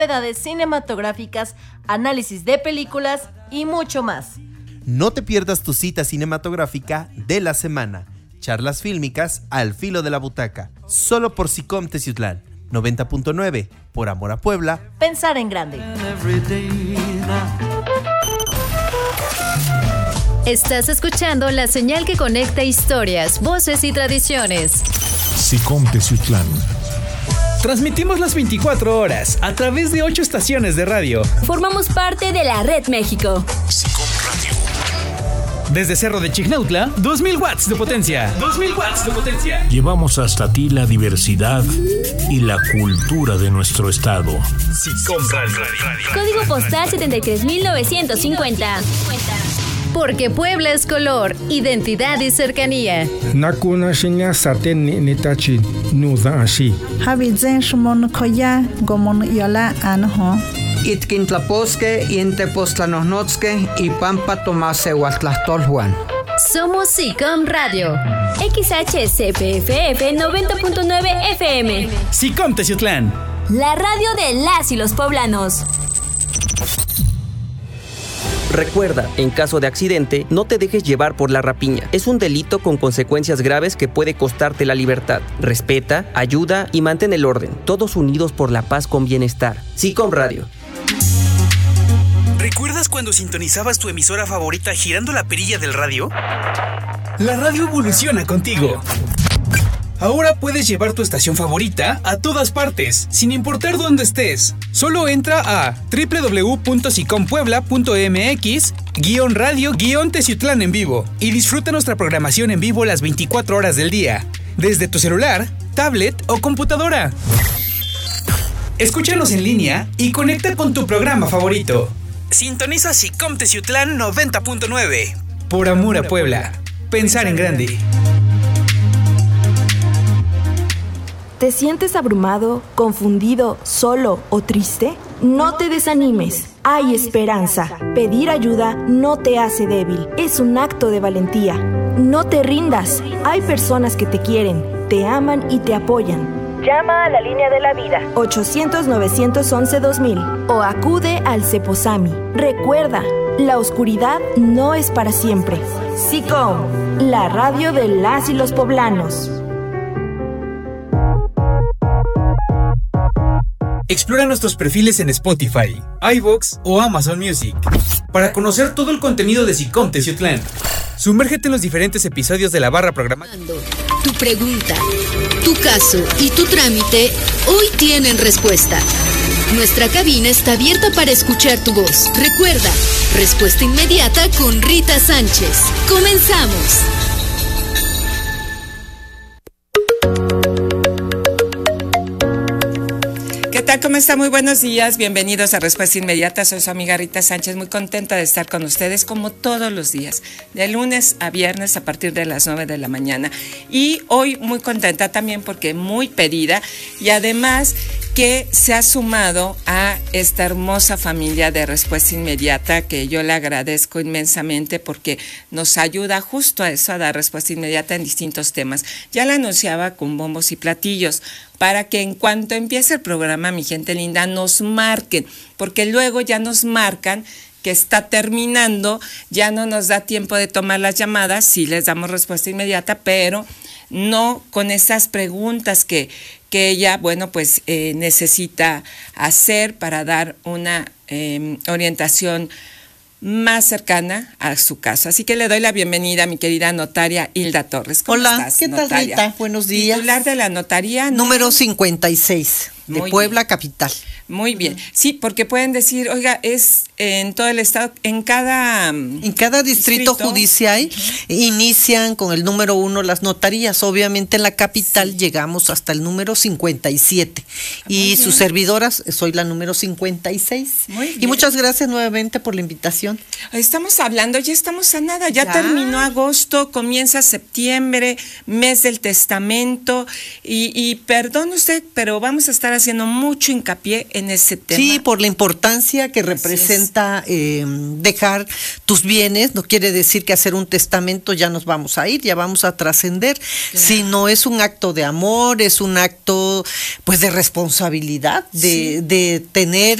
novedades cinematográficas, análisis de películas y mucho más. No te pierdas tu cita cinematográfica de la semana. Charlas fílmicas al filo de la butaca. Solo por SICOM Teciutlán 90.9. Por amor a Puebla. Pensar en grande. Estás escuchando la señal que conecta historias, voces y tradiciones. SICOM Teciutlán. Transmitimos las 24 horas a través de 8 estaciones de radio. Formamos parte de la Red México. SICOM Radio. Desde Cerro de Chignautla, 2000 watts de potencia. 2000 watts de potencia. Llevamos hasta ti la diversidad y la cultura de nuestro estado. SICOM Radio. Código postal 73950. Porque Puebla es color, identidad y cercanía. Nakuna shinya saten nitachi nuda ashi. Habizen shumon koya gomon yola anho. Itkintlaposque y Entepoztlanohnotske y Pampa Tomasehuatlastolhuan. Somos SICOM Radio. XHSPFF 90.9 FM. SICOM Teciutlán. La radio de las y los poblanos. Recuerda, en caso de accidente, no te dejes llevar por la rapiña. Es un delito con consecuencias graves que puede costarte la libertad. Respeta, ayuda y mantén el orden. Todos unidos por la paz con bienestar. SICOM Radio. ¿Recuerdas cuando sintonizabas tu emisora favorita girando la perilla del radio? La radio evoluciona contigo. Ahora puedes llevar tu estación favorita a todas partes, sin importar dónde estés. Solo entra a www.sicompuebla.mx/radio-Teciutlán en vivo y disfruta nuestra programación en vivo las 24 horas del día, desde tu celular, tablet o computadora. Escúchanos en línea y conecta con tu programa favorito. Sintoniza SICOM Teciutlán 90.9. Por amor a Puebla. Pensar en grande. ¿Te sientes abrumado, confundido, solo o triste? No te desanimes. Hay esperanza. Pedir ayuda no te hace débil. Es un acto de valentía. No te rindas. Hay personas que te quieren, te aman y te apoyan. Llama a la línea de la vida 800-911-2000 o acude al Ceposami. Recuerda, la oscuridad no es para siempre. SICOM, la radio de las y los poblanos. Explora nuestros perfiles en Spotify, iVoox o Amazon Music para conocer todo el contenido de SICOM Teciutlán. Sumérgete en los diferentes episodios de la barra programática. Tu pregunta, tu caso y tu trámite hoy tienen respuesta. Nuestra cabina está abierta para escuchar tu voz. Recuerda, respuesta inmediata con Rita Sánchez. Comenzamos. ¿Qué tal? ¿Cómo está? Muy buenos días. Bienvenidos a Respuesta Inmediata. Soy su amiga Rita Sánchez, muy contenta de estar con ustedes como todos los días, de lunes a viernes a partir de las 9 de la mañana. Y hoy muy contenta también porque muy pedida y además que se ha sumado a esta hermosa familia de Respuesta Inmediata, que yo le agradezco inmensamente porque nos ayuda justo a eso, a dar respuesta inmediata en distintos temas. Ya la anunciaba con bombos y platillos, para que en cuanto empiece el programa, mi gente linda, nos marquen, porque luego ya nos marcan que está terminando, ya no nos da tiempo de tomar las llamadas, sí les damos respuesta inmediata, pero no con esas preguntas que ella, bueno, pues necesita hacer para dar una orientación más cercana a su caso. Así que le doy la bienvenida a mi querida notaria Hilda Torres. ¿Cómo estás, ¿qué tal, notaria? Rita? Buenos días. Titular de la notaría número 56 de Puebla capital. Muy bien. Sí, porque pueden decir, oiga, es en todo el estado, en cada distrito judicial inician con el número 1 las notarías. Obviamente en la capital llegamos hasta el número 57 y sus servidoras soy la número 56. Muy bien. Y muchas gracias nuevamente por la invitación. Estamos hablando, ya estamos a nada, ya terminó agosto, comienza septiembre, mes del testamento y perdón usted, pero vamos a estar haciendo mucho hincapié en ese tema? Sí, por la importancia que representa dejar tus bienes. No quiere decir que hacer un testamento ya nos vamos a ir, ya vamos a trascender, sino es un acto de amor, es un acto pues de responsabilidad, de tener